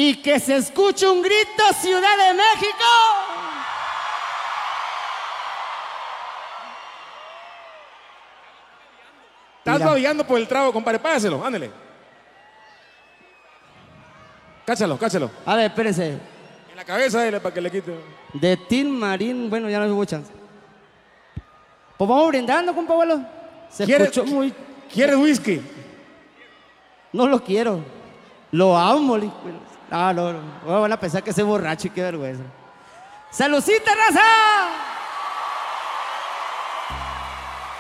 Y que se escuche un grito, Ciudad de México. Estás Mira. babillando por el trago, compadre. Páselo, ándale. Cáchalo, cáchalo. A ver, espérese. En la cabeza dile para que le quite. De Tin Marín, bueno, ya no hubo chance. Pues vamos brindando, compa abuelo. Se escuchó muy... ¿Quieres whisky? No lo quiero. Lo amo, no. Van a pensar que soy borracho y qué vergüenza. ¡Salucita, raza!